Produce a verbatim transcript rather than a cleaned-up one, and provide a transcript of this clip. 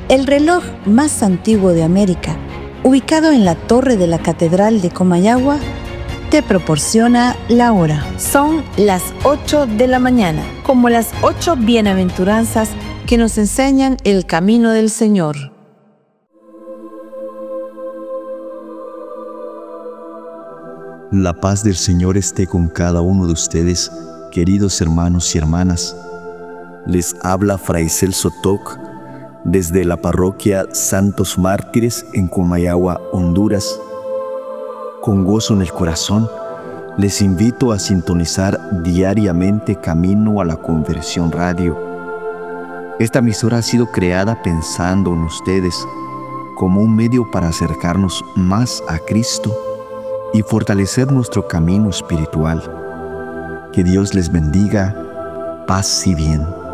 El reloj más antiguo de América, ubicado en la torre de la Catedral de Comayagua, te proporciona la hora. Son las ocho de la mañana, como las ocho bienaventuranzas que nos enseñan el camino del Señor. La paz del Señor esté con cada uno de ustedes, queridos hermanos y hermanas. Les habla Fray Celso Toc desde la parroquia Santos Mártires en Comayagua, Honduras. Con gozo en el corazón, les invito a sintonizar diariamente Camino a la Conversión Radio. Esta emisora ha sido creada pensando en ustedes como un medio para acercarnos más a Cristo y fortalecer nuestro camino espiritual. Que Dios les bendiga, paz y bien.